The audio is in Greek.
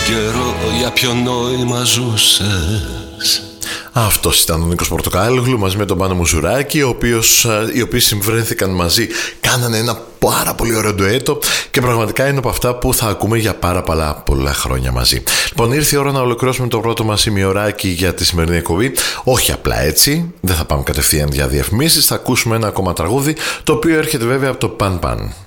καιρό για ποιο νόημα ζούσες. Αυτός ήταν ο Νίκος Πορτοκάλογλου μαζί με τον Πάνο Μουζουράκη, οι οποίοι συμφρένθηκαν μαζί, κάνανε ένα πάρα πολύ ωραίο ντουέτο και πραγματικά είναι από αυτά που θα ακούμε για πάρα πολλά χρόνια μαζί. Λοιπόν, ήρθε η ώρα να ολοκληρώσουμε το πρώτο μας ημιωράκι για τη σημερινή εκπομπή. Όχι απλά έτσι, δεν θα πάμε κατευθείαν για διαφημίσεις, θα ακούσουμε ένα ακόμα τραγούδι, το οποίο έρχεται βέβαια από το Pan Pan.